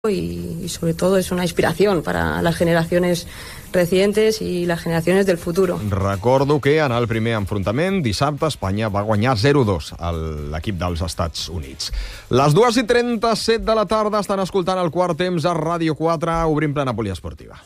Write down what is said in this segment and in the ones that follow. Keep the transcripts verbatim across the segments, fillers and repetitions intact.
Y, y sobre todo es una inspiración para las generaciones recientes i les generacions del futur. Recordo que en el primer enfrontament, dissabte, Espanya va guanyar zero dos a l'equip dels Estats Units. Les dues i trenta-set de la tarda estan escoltant el quart temps a Ràdio quatre, obrim plena poliesportiva.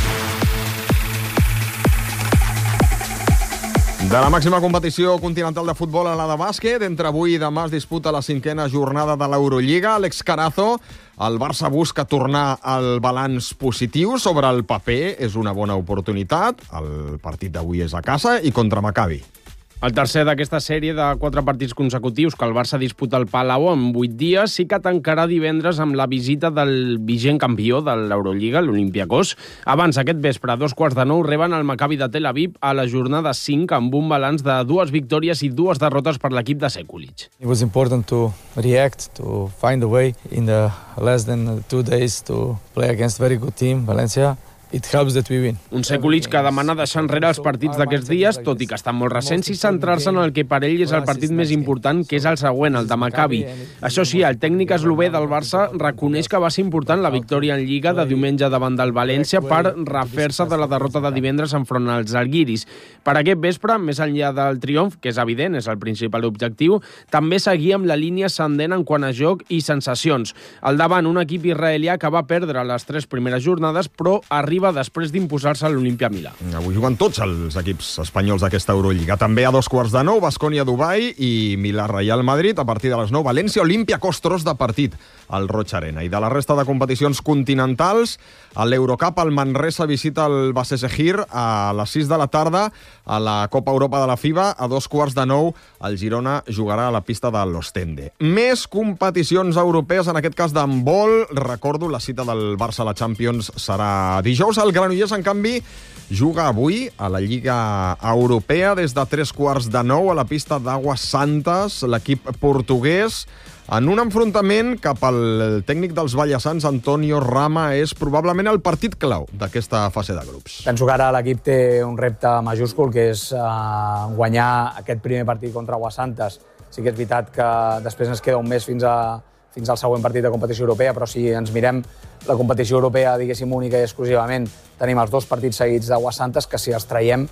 De la màxima competició continental de futbol a la de bàsquet, entre avui i demà es disputa la cinquena jornada de l'Eurolliga. Alex Carazo, el Barça busca tornar al balanç positiu. Sobre el paper és una bona oportunitat. El partit d'avui és a casa i contra Maccabi. El tercer d'aquesta sèrie de quatre partits consecutius que el Barça disputa al Palau en vuit dies sí que tancarà divendres amb la visita del vigent campió de l'Eurolliga, l'Olympiakos. Abans, aquest vespre, a dos quarts de nou, reben el Maccabi de Tel Aviv a la jornada cinc amb un balanç de dues victòries i dues derrotes per l'equip de Sekulic. It was important to react, to find a way in the less than two days to play against a very good team, Valencia. It helps that we win. Un Sekulic que demana deixar enrere els partits d'aquests dies, tot i que estan molt recents, i centrar-se en el que per ell és el partit més important, que és el següent, el de Maccabi. Això sí, el tècnic eslové del Barça reconeix que va ser important la victòria en Lliga de diumenge davant del València per refer-se de la derrota de divendres enfront als Žalgiris. Per aquest vespre, més enllà del triomf, que és evident, és el principal objectiu, també seguir amb la línia ascendent en quant a joc i sensacions. Al davant, un equip israelià que va perdre les tres primeres jornades, però arriba després d'imposar-se a l'Olimpia Milà. Avui juguen tots els equips espanyols d'aquesta Eurolliga. També a dos quarts de nou, Baskonia Dubai i Milà Reial Madrid. A partir de les nou, València Olímpiakos, tros de partit al Roig Arena. I de la resta de competicions continentals, a l'Eurocup, el Manresa visita el Basesehir a les sis de la tarda. A la Copa Europa de la FIBA, a dos quarts de nou, el Girona jugarà a la pista de l'Ostende. Més competicions europees, en aquest cas d'handbol. Recordo, la cita del Barça a la Champions serà dijous. El Granollers, en canvi, juga avui a la Lliga Europea des de tres quarts de nou a la pista d'Aguas Santas, l'equip portuguès, en un enfrontament cap al tècnic dels Vallassans, Antonio Rama. És probablement el partit clau d'aquesta fase de grups. Penso que ara l'equip té un repte majúscul, que és uh, guanyar aquest primer partit contra Aguas Santas. Sí que és veritat que després ens queda un mes fins a fins al següent partit de competició europea, però si ens mirem la competició europea, diguéssim, única i exclusivament, tenim els dos partits seguits d'Aguas Santas, que si els traiem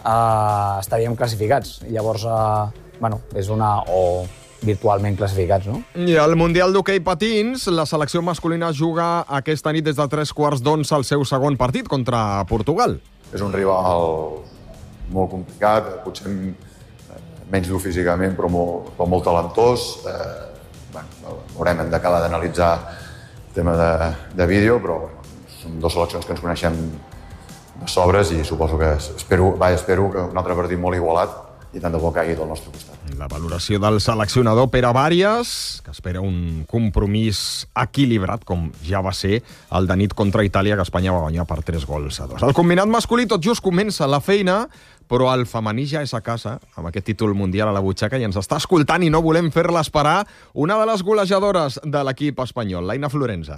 eh, estaríem classificats. I llavors, eh, bueno, és una... o virtualment classificats, no? I al Mundial d'Hoquei Patins, la selecció masculina juga aquesta nit des de tres quarts d'onze el seu segon partit contra Portugal. És un rival molt complicat, potser menys dur físicament, però molt, però molt talentós. Eh, bueno, haurem d'acabar d'analitzar el tema de, de vídeo, però bueno, són dues seleccions que ens coneixem de sobres i suposo que espero, va, espero que un altre partit molt igualat i tant de bo caigui del nostre costat. La valoració del seleccionador Pere Bàries, que espera un compromís equilibrat, com ja va ser el de nit contra Itàlia, que Espanya va guanyar per tres gols a dos. El combinat masculí tot just comença la feina, però el femení ja és a casa, amb aquest títol mundial a la butxaca, i ens està escoltant i no volem fer-la esperar, una de les golejadores de l'equip espanyol, l'Aina Florenza.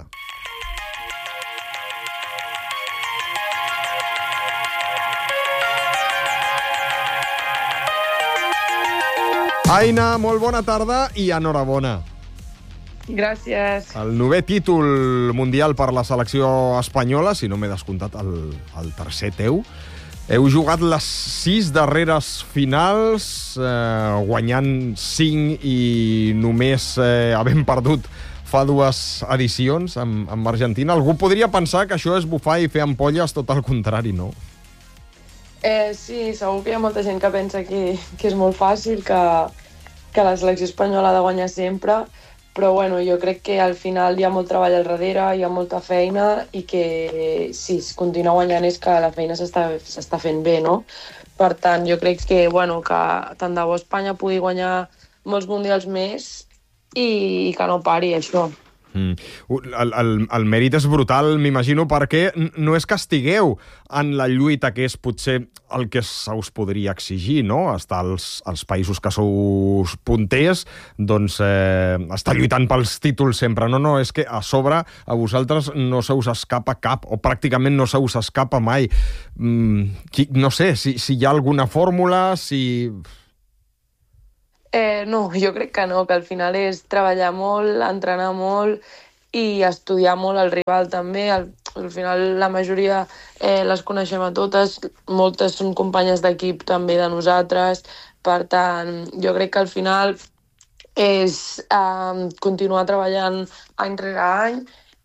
Aina, molt bona tarda i enhorabona. Gràcies. El novè títol mundial per la selecció espanyola, si no m'he descomptat el, el tercer teu. Heu jugat les sis darreres finals, eh, guanyant cinc i només eh, havent perdut fa dues edicions amb, amb Argentina. Algú podria pensar que això és bufar i fer ampolles, tot el contrari, no? Eh, sí, segur que hi ha molta gent que pensa que, que és molt fàcil, que, que la selecció espanyola ha de guanyar sempre, però bueno, jo crec que al final hi ha molt treball al darrere, hi ha molta feina i que si es continua guanyant és que la feina s'està fent bé, no? Per tant, jo crec que, bueno, que tant de bo Espanya pugui guanyar molts mundials més i, i que no pari això. Mm. El, el, el mèrit és brutal, m'imagino, perquè no és que estigueu en la lluita que és potser el que se us podria exigir, no? Estar als, als països que sou punters, doncs eh, estar lluitant pels títols sempre. No, no, és que a sobre a vosaltres no se us escapa cap, o pràcticament no se us escapa mai. Mm, qui, no sé, si, si hi ha alguna fórmula, si... Eh, no, jo crec que no, que al final és treballar molt, entrenar molt i estudiar molt el rival també. Al, al final la majoria eh, les coneixem a totes, moltes són companyes d'equip també de nosaltres, per tant, jo crec que al final és eh, continuar treballant any rere any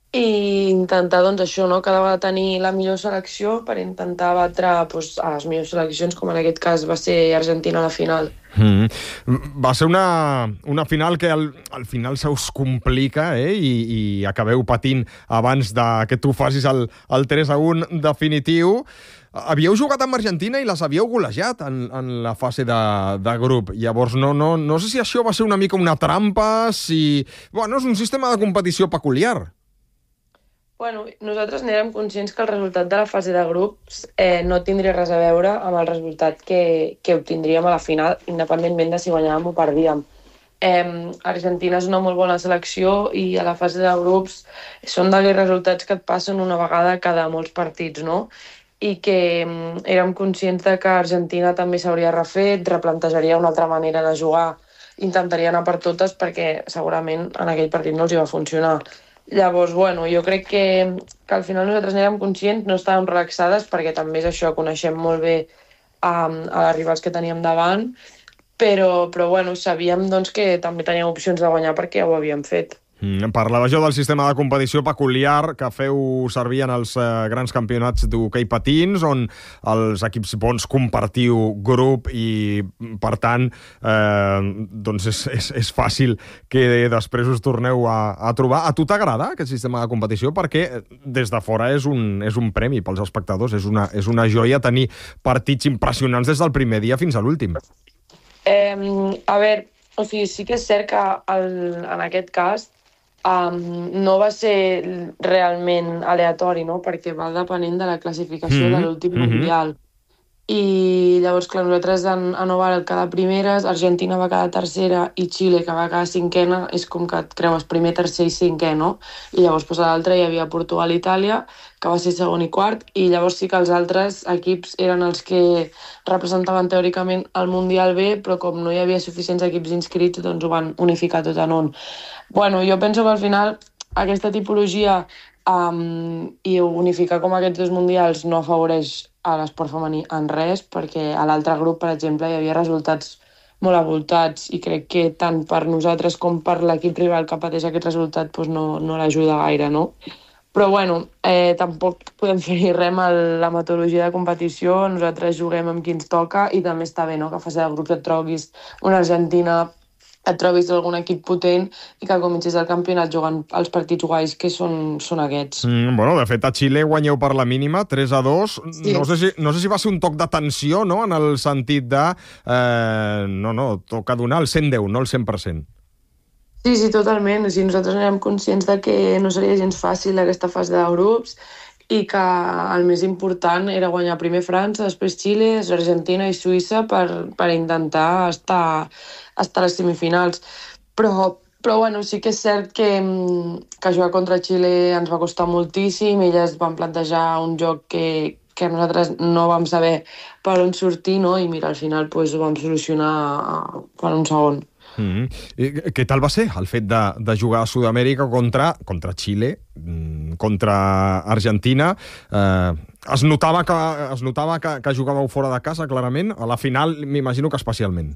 i intentar, doncs, això, no? Cada vegada tenir la millor selecció per intentar batre doncs, a les millors seleccions, com en aquest cas va ser Argentina a la final. Mm. Va ser una, una final que al, al final se us complica, eh? I, i acabeu patint abans de que tu facis el, el tres a un definitiu. Havíeu jugat amb Argentina i les havíeu golejat en, en la fase de, de grup. Llavors, no, no, no sé si això va ser una mica una trampa, si... Bueno, és un sistema de competició peculiar. Bueno, nosaltres n'érem conscients que el resultat de la fase de grups eh, no tindria res a veure amb el resultat que, que obtindríem a la final, independentment de si guanyàvem o perdíem. Eh, Argentina és una molt bona selecció i a la fase de grups són d'aquells resultats que et passen una vegada cada molts partits, no? I que eh, érem conscients de que Argentina també s'hauria refet, replantejaria una altra manera de jugar, intentaria anar per totes perquè segurament en aquell partit no els hi va funcionar. Llavors, bueno, jo crec que, que al final nosaltres n'érem conscients, no estàvem relaxades, perquè també és això, coneixem molt bé um, a les rivals que teníem davant, però, però bueno, sabíem doncs, que també teníem opcions de guanyar perquè ja ho havíem fet. Mm, parlava jo del sistema de competició peculiar que feu servir en els eh, grans campionats d'hoquei patins, on els equips bons compartiu grup i, per tant, eh, doncs és, és, és fàcil que després us torneu a, a trobar. A tu t'agrada aquest sistema de competició? Perquè des de fora és un, és un premi pels espectadors, és una, és una joia tenir partits impressionants des del primer dia fins a l'últim. Eh, a veure, o sigui, sí que és cert que el, en aquest cas Um, no va ser realment aleatori, no? Perquè va depenent de la classificació mm-hmm. de l'últim mm-hmm. mundial. I llavors, clar, nosaltres en, a Nova vam quedar primeres, Argentina va quedar tercera i Xile, que va quedar cinquena, és com que et creues primer, tercer i cinquè, no? I llavors pues, a l'altre hi havia Portugal i Itàlia, que va ser segon i quart, i llavors sí que els altres equips eren els que representaven teòricament el Mundial B, però com no hi havia suficients equips inscrits, doncs ho van unificar tot en un. Bueno, jo penso que al final aquesta tipologia um, i unificar com aquests dos mundials no afavoreix a l'esport femení en res, perquè a l'altre grup, per exemple, hi havia resultats molt avoltats i crec que tant per nosaltres com per l'equip rival que pateix aquest resultat doncs no, no l'ajuda gaire, no? Però bueno, eh, tampoc podem fer res amb la metodologia de competició, nosaltres juguem amb qui ens toca i també està bé, no?, que a fase de grups et trobis una Argentina, et trobis algun equip potent i que comencis el campionat jugant els partits guais que són, són aquests. Mm, bueno, de fet, a Xile guanyeu per la mínima, tres a dos. Sí. No sé si, no sé si va ser un toc de tensió, no?, en el sentit de... Eh, no, no, toca donar el cent deu, no el cent per cent. Sí, sí, totalment. O sigui, nosaltres érem conscients de que no seria gens fàcil aquesta fase de grups i que el més important era guanyar primer França, després Xile, Argentina i Suïssa per, per intentar estar, estar a les semifinals. Però, però bueno, sí que és cert que, que jugar contra Xile ens va costar moltíssim, elles van plantejar un joc que, que nosaltres no vam saber per on sortir, no? I mira, al final pues, ho vam solucionar per un segon. Mm-hmm. I què tal va ser el fet de, de jugar a Sud-amèrica contra, contra Xile, contra Argentina? Eh, es notava, que, es notava que, que jugàveu fora de casa, clarament? A la final, m'imagino que especialment.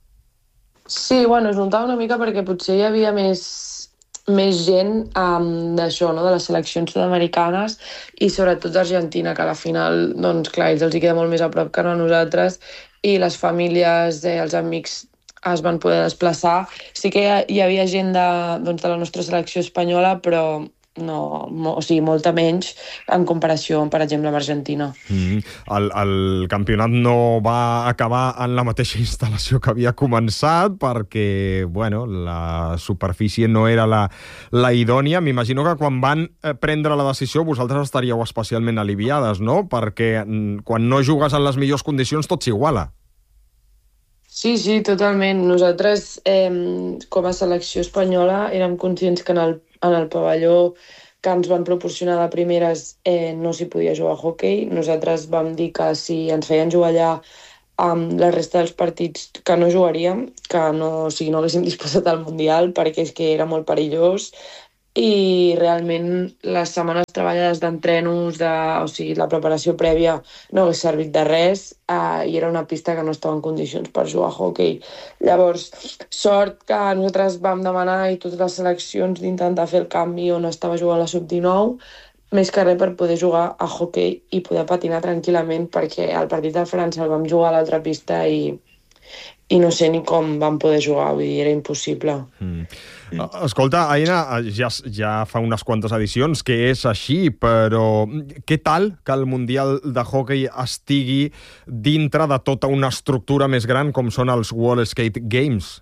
Sí, bueno, es notava una mica perquè potser hi havia més, més gent um, d'això, no?, de les seleccions sud-americanes i sobretot d'Argentina, que a la final, doncs clar, ells els hi queda molt més a prop que a nosaltres i les famílies, eh, els amics es van poder desplaçar. Sí que hi havia gent de, doncs, de la nostra selecció espanyola, però no, o sigui, molta menys en comparació, per exemple, amb Argentina. Mm. El, el campionat no va acabar en la mateixa instal·lació que havia començat perquè, bueno, la superfície no era la, la idònia. M'imagino que quan van prendre la decisió vosaltres estaríeu especialment aliviades, no? Perquè quan no jugues en les millors condicions tot s'iguala. Sí, sí, totalment. Nosaltres, eh, com a selecció espanyola, érem conscients que en el, en el pavelló que ens van proporcionar de primeres eh, no s'hi podia jugar a hoquei. Nosaltres vam dir que si ens feien jugar allà amb la resta dels partits que no jugaríem, que no, o sigui, no haguéssim disposat al Mundial perquè és que era molt perillós. i realment les setmanes treballades d'entrenos, de, o sigui, la preparació prèvia no hagués servit de res eh, i era una pista que no estava en condicions per jugar a hoquei. Llavors, sort que nosaltres vam demanar i totes les seleccions d'intentar fer el canvi on estava jugant la sub dinou, més que res per poder jugar a hoquei i poder patinar tranquil·lament, perquè el partit de França el vam jugar a l'altra pista i, i no sé ni com vam poder jugar, vull dir, era impossible. Mm. Escolta, Aina, ja, ja fa unes quantes edicions que és així, però què tal que el Mundial de Hockey estigui dintre de tota una estructura més gran com són els World Skate Games?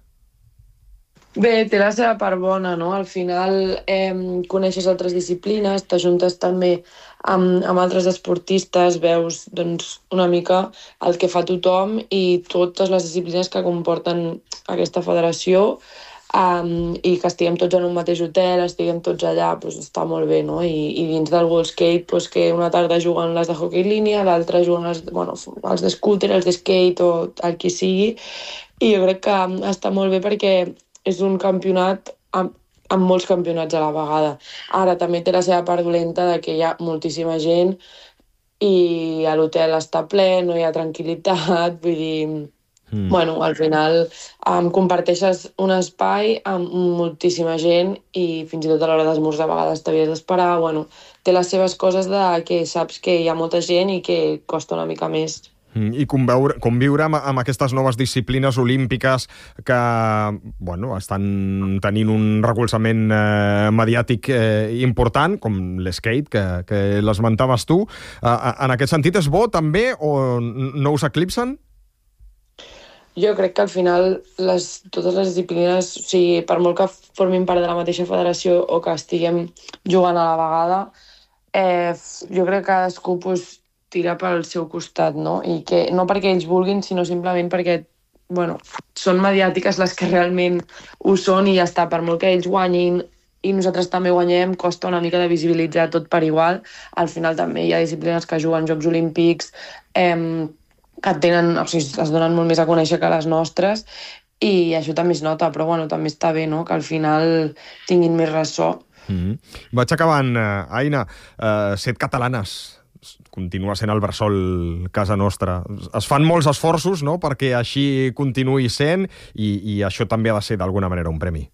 Bé, té la seva part bona, no? Al final eh, coneixes altres disciplines, t'ajuntes també amb, amb altres esportistes, veus doncs, una mica el que fa tothom i totes les disciplines que comporten aquesta federació, um, i que estiguem tots en un mateix hotel, estiguem tots allà, doncs està molt bé, no? I, i dins del World Skate, doncs, que una tarda juguen les de hockey línia, l'altra juguen els, bueno, els de scooter, els de skate o el que sigui, i jo crec que està molt bé perquè és un campionat amb, amb molts campionats a la vegada. Ara també té la seva part dolenta de que hi ha moltíssima gent i a l'hotel està ple, no hi ha tranquil·litat, vull dir... Mm. Bueno, al final um, comparteixes un espai amb moltíssima gent i fins i tot a l'hora d'esmorzar a vegades t'havies d'esperar. Bueno, té les seves coses de que saps que hi ha molta gent i que costa una mica més. I conviure, conviure amb, amb aquestes noves disciplines olímpiques que bueno, estan tenint un recolzament eh, mediàtic eh, important, com l'skate, que, que l'esmentaves tu. Eh, en aquest sentit, és bo també o no us eclipsen? Jo crec que al final les, totes les disciplines, o sigui, per molt que formin part de la mateixa federació o que estiguem jugant a la vegada, eh, jo crec que cadascú pues, tira pel seu costat, no? I que no perquè ells vulguin, sinó simplement perquè bueno, són mediàtiques les que realment ho són i ja està. Per molt que ells guanyin i nosaltres també guanyem, costa una mica de visibilitzar tot per igual. Al final també hi ha disciplines que juguen Jocs Olímpics, eh, que tenen, o sigui, es donen molt més a conèixer que les nostres i això també es nota, però bueno, també està bé, no?, que al final tinguin més ressò. Mm-hmm. Vaig acabant, Aina. Uh, set catalanes. Continua sent el bressol casa nostra. Es fan molts esforços, no?, perquè així continuï sent i, i això també ha de ser d'alguna manera un premi.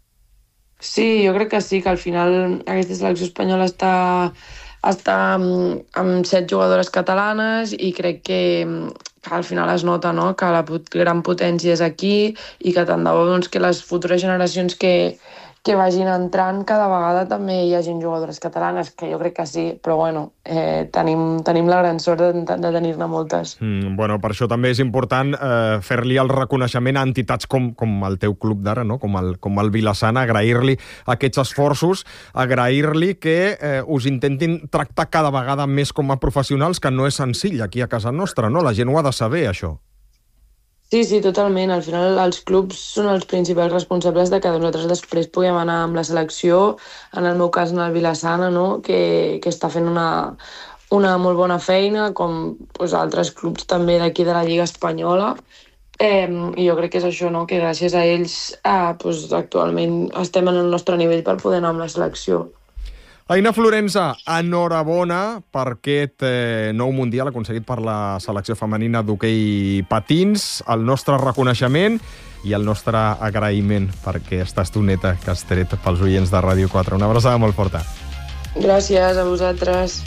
Sí, jo crec que sí, que al final aquesta selecció espanyola està, està amb, amb set jugadores catalanes i crec que, que al final es nota, no?, que la pot, gran potència és aquí i que tant de bo doncs, que les futures generacions que, que vagin entrant cada vegada també hi hagin jugadores catalanes, que jo crec que sí, però bueno, eh, tenim, tenim la gran sort de, de tenir-ne moltes. Mm, bueno, per això també és important eh, fer-li el reconeixement a entitats com, com el teu club d'ara, no?, com el, com el Vilassana, agrair-li aquests esforços, agrair-li que eh, us intentin tractar cada vegada més com a professionals, que no és senzill aquí a casa nostra, no? La gent ho ha de saber, això. Sí, sí, totalment. Al final els clubs són els principals responsables de que nosaltres després puguem anar amb la selecció, en el meu cas en el Vilassana, no?, que, que està fent una, una molt bona feina, com pues, altres clubs també d'aquí de la Lliga Espanyola. Eh, I jo crec que és això, no?, que gràcies a ells eh, pues, actualment estem en el nostre nivell per poder anar amb la selecció. Aina Florensa, enhorabona per aquest eh, nou mundial aconseguit per la selecció femenina d'hoquei patins, el nostre reconeixement i el nostre agraïment per aquesta estoneta que has tret pels oients de Ràdio quatre. Una abraçada molt forta. Gràcies a vosaltres.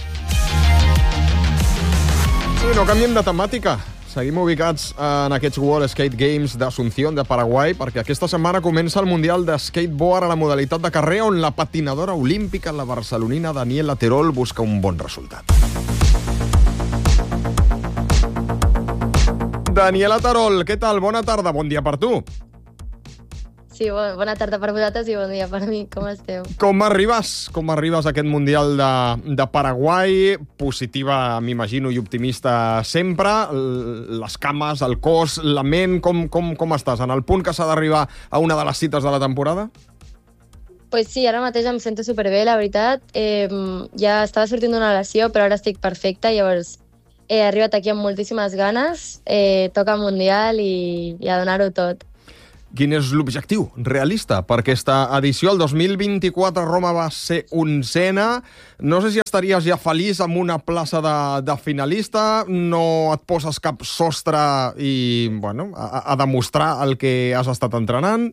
I no canviem de temàtica. Seguim ubicats en aquests World Skate Games d'Asunción, de Paraguai, perquè aquesta setmana comença el Mundial de Skateboard a la modalitat de carrer, on la patinadora olímpica, la barcelonina Daniela Terol, busca un bon resultat. Daniela Terol, què tal? Bona tarda, bon dia per tu. Sí, bona tarda per vosaltres i bon dia per mi. Com esteu? Com arribes? Com arribes a aquest Mundial de, de Paraguai? Positiva, m'imagino, i optimista sempre. Les cames, el cos, la ment, com, com, com estàs? En el punt que s'ha d'arribar a una de les cites de la temporada? Pues sí, ara mateix em sento superbé, la veritat. Eh, ja estava sortint d'una lesió, però ara estic perfecta, llavors he arribat aquí amb moltíssimes ganes, eh, toca Mundial i, i a donar-ho tot. Quin és l'objectiu realista per aquesta edició? El dos mil vint-i-quatre Roma va ser onzena. No sé si estaries ja feliç amb una plaça de, de finalista, no et poses cap sostre i, bueno, a, a demostrar el que has estat entrenant?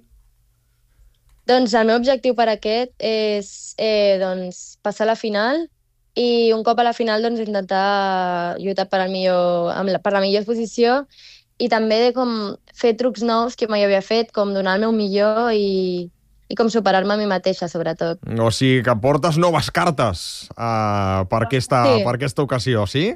Doncs el meu objectiu per aquest és eh, doncs, passar a la final i un cop a la final doncs, intentar lluitar per, el millor, amb la, per la millor posició i també de com fer trucs nous que mai havia fet, com donar el meu millor i, i com superar-me a mi mateixa, sobretot. O sigui que portes noves cartes uh, per, aquesta, sí. per aquesta ocasió, sí?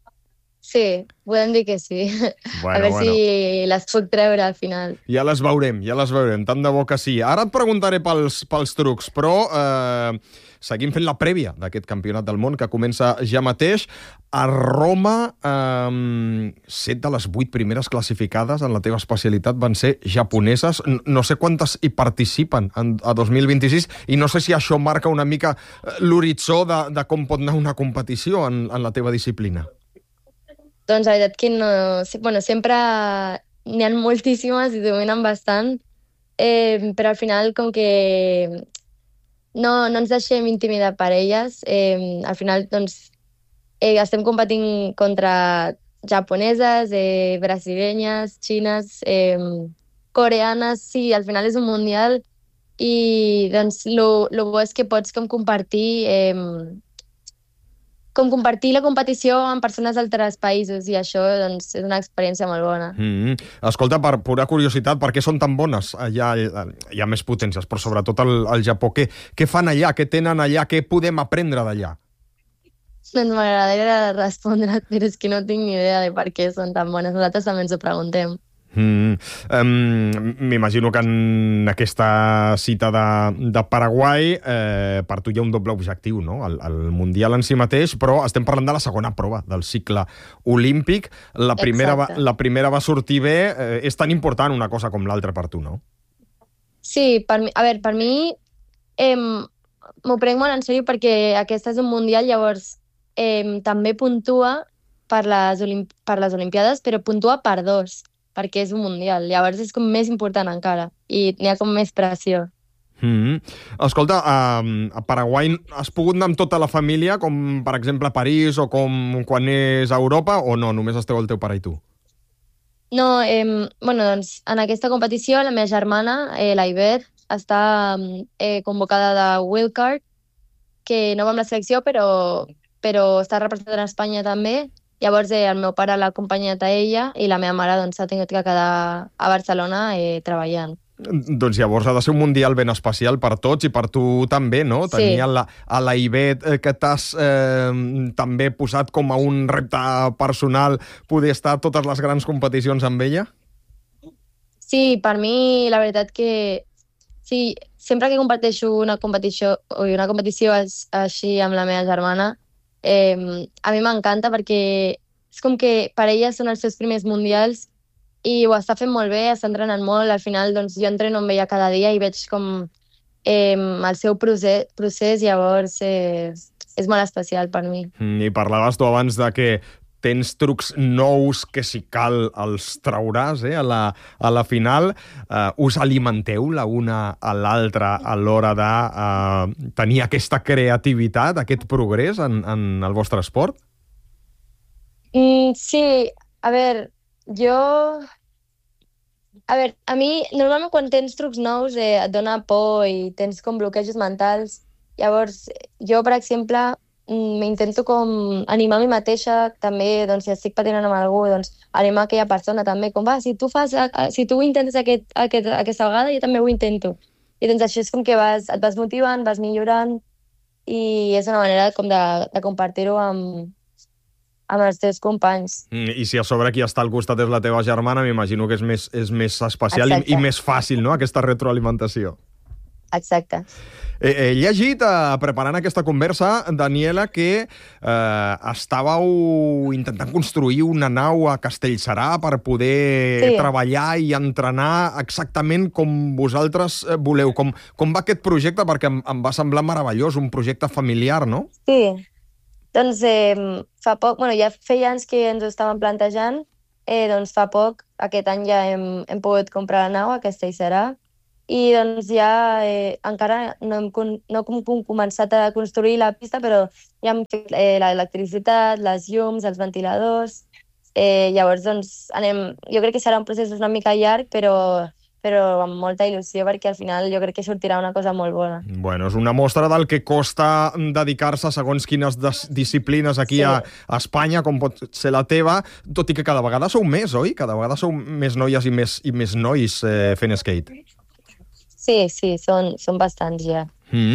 Sí, podem dir que sí. Bueno, a veure bueno. si les puc treure al final. Ja les veurem, ja les veurem, tant de bo que sí. Ara et preguntaré pels, pels trucs, però eh, seguim fent la prèvia d'aquest campionat del món que comença ja mateix. A Roma, eh, set de les vuit primeres classificades en la teva especialitat van ser japoneses. No sé quantes hi participen en, a dos mil vint-i-sis i no sé si això marca una mica l'horitzó de, de com pot anar una competició en, en la teva disciplina. Doncs la veritat que no... Bueno, sempre n'hi ha moltíssimes i dominen bastant, eh, però al final com que no, no ens deixem intimidar per elles. Eh, al final doncs, eh, estem competint contra japoneses, eh, brasilenyes, xines, eh, coreanes, sí, al final és un mundial i doncs lo, lo bo és que pots com compartir... Eh, com compartir la competició amb persones d'altres països i això doncs, és una experiència molt bona. Mm-hmm. Escolta, per pura curiositat, per què són tan bones? Allà hi ha més potències, però sobretot al, al Japó. Què, què fan allà? Què tenen allà? Què podem aprendre d'allà? Doncs m'agradaria respondre, però és que no tinc ni idea de per què són tan bones. Nosaltres també ens ho preguntem. Mm. Um, M'imagino que en aquesta cita de, de Paraguai eh, per tu hi ha un doble objectiu, no? El, el Mundial en si mateix, però estem parlant de la segona prova del cicle olímpic. La primera, va, la primera va sortir bé. Eh, és tan important una cosa com l'altra per tu, no? Sí, per mi, a veure, per mi eh, m'ho prenc molt en sèrio perquè aquest és un Mundial, llavors eh, també puntua per les, Olimp per les Olimpiades, però puntua per dos, perquè és un Mundial. Llavors és com més important encara i n'hi ha com més pressió. Mm-hmm. Escolta, a, a Paraguai has pogut anar amb tota la família, com per exemple a París o com quan és a Europa, o no? Només esteu el teu pare i tu? No, eh, bueno, doncs en aquesta competició la meva germana, eh, la Ivet, està eh, convocada de wildcard, que no va amb la selecció, però, però està representant a Espanya també. Llavors eh, el meu pare l'ha acompanyat a ella i la meva mare doncs, s'ha tingut que quedar a Barcelona eh, treballant. Doncs llavors ha de ser un Mundial ben especial per tots i per tu també, no? Sí. Tenir a la, a la Ivet eh, que t'has eh, també posat com a un repte personal poder estar a totes les grans competicions amb ella? Sí, per mi la veritat que sí, sempre que comparteixo una competició o una competició així amb la meva germana, Eh, a mi m'encanta perquè és com que per ella són els seus primers mundials i ho està fent molt bé, està entrenant molt. Al final doncs, jo entreno amb ella cada dia i veig com eh, el seu procés, procés llavors eh, és molt especial per mi. I parlaves tu abans de que tens trucs nous que si cal els trauràs eh, a, la, a la final. Uh, us alimenteu la una a l'altra a l'hora de uh, tenir aquesta creativitat, aquest progrés en, en el vostre esport? Mm, sí, a veure, jo... A veure, a mi, normalment quan tens trucs nous eh, et dona por i tens com bloquejos mentals. Llavors, jo, per exemple, m'intento com animar a mi mateixa, també, doncs, si estic patint amb algú, doncs, animar aquella persona també, com va, si tu fas, si tu ho intentes aquest, aquest, aquesta vegada, jo també ho intento. I doncs això és com que vas, et vas motivant, vas millorant, i és una manera com de, de compartir-ho amb, amb els teus companys. I si a sobre qui està al costat és la teva germana, m'imagino que és més, és més especial i, i més fàcil, no?, aquesta retroalimentació. Exacte. He, he llegit, eh, preparant aquesta conversa, Daniela, que eh, estàveu intentant construir una nau a Castellserà per poder sí. treballar i entrenar exactament com vosaltres voleu. Com, com va aquest projecte? Perquè em, em va semblar meravellós, un projecte familiar, no? Sí. Doncs eh, fa poc, bueno, ja feia anys que ens ho estàvem plantejant eh, doncs fa poc, aquest any ja hem, hem pogut comprar la nau, aquesta hi serà, i doncs ja eh, encara no hem, no hem començat a construir la pista, però ja hem fet eh, l'electricitat, les llums, els ventiladors. Eh, llavors, doncs, anem... Jo crec que serà un procés una mica llarg, però, però amb molta il·lusió, perquè al final jo crec que sortirà una cosa molt bona. Bueno, és una mostra del que costa dedicar-se a segons quines disciplines aquí sí. a, a Espanya, com pot ser la teva, tot i que cada vegada sou més, oi? Cada vegada sou més noies i més, i més nois eh, fent skate. Sí, sí, són, són bastants ja.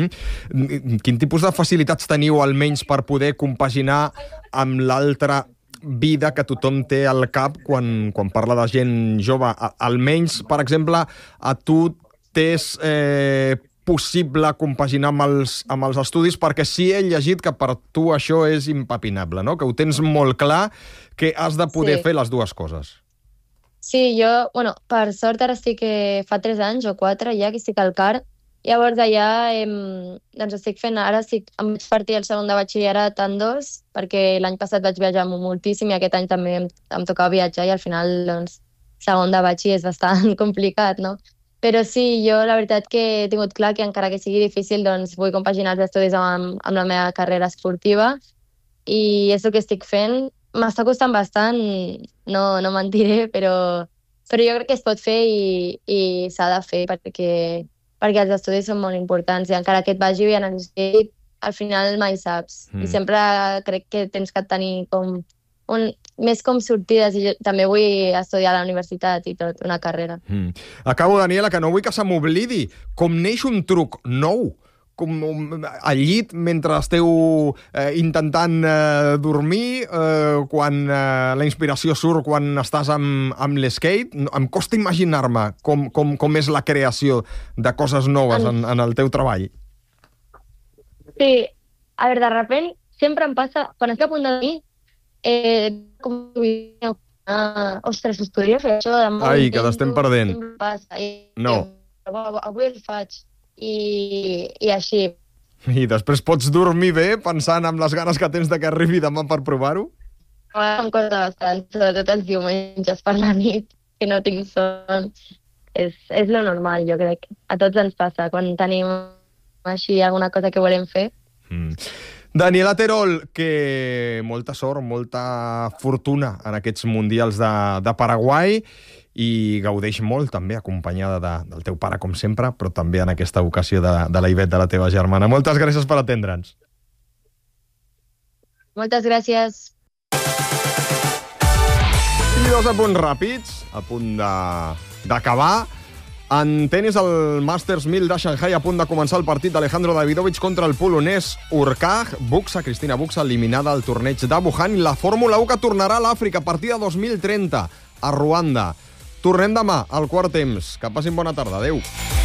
Mm. Quin tipus de facilitats teniu, almenys, per poder compaginar amb l'altra vida que tothom té al cap quan, quan parla de gent jove? Almenys, per exemple, a tu t'és eh, possible compaginar amb els, amb els estudis, perquè sí he llegit que per tu això és impepinable, no? Que ho tens molt clar, que has de poder sí. fer les dues coses. Sí, jo, bueno, per sort ara estic, eh, fa tres anys o quatre ja que estic al C A R. Llavors allà eh, doncs estic fent, ara estic, em vaig partir el segon de batxillerat en dos, perquè l'any passat vaig viatjar moltíssim i aquest any també em, em tocava viatjar i al final doncs, segon de batxi és bastant complicat, no? Però sí, jo la veritat que he tingut clar que encara que sigui difícil doncs vull compaginar els estudis amb, amb la meva carrera esportiva i és el que estic fent. M'està costant bastant, no, no mentiré, però, però jo crec que es pot fer i, i s'ha de fer perquè perquè els estudis són molt importants i encara que et vagi bé en el skate, al final mai saps. Mm. I sempre crec que tens que tenir com un, més com sortides i jo també vull estudiar a la universitat i tot, una carrera. Mm. Acabo, Daniela, que no vull que se m'oblidi. Com neix un truc nou? Com al llit mentre esteu eh, intentant eh, dormir, eh, quan eh, la inspiració surt quan estàs amb, amb l'skate. Em costa imaginar-me com, com, com és la creació de coses noves en, en el teu treball. Sí, a veure, de repent sempre em passa, quan estic a punt de dormir, eh, com ah, ostres, us podria fer això de molt. Ai, que t'estem perdent. Passa, i, no. I, avui el faig. I, i així. I després pots dormir bé pensant en les ganes que tens de que arribi demà per provar-ho? Em costa bastant, sobretot els diumenges per la nit, que no tinc son. És, és lo normal, jo crec. A tots ens passa quan tenim així alguna cosa que volem fer. Mm. Daniela Terol, que molta sort, molta fortuna en aquests mundials de, de Paraguai i gaudeix molt també acompanyada de, del teu pare, com sempre, però també en aquesta ocasió de, de la Ivet, de la teva germana. Moltes gràcies per atendre'ns. Moltes gràcies. I dos apunts ràpids, a punt d'acabar. En tenis, el Masters mil de Shanghai, a punt de començar el partit d'Alejandro Davidovich contra el polonès Urkaj. Buxa, Cristina Buxa, eliminada al torneig de Wuhan. I la Fórmula u que tornarà a l'Àfrica, partida dos mil trenta, a Ruanda. Tornem demà al quart temps. Que passin bona tarda. Adéu.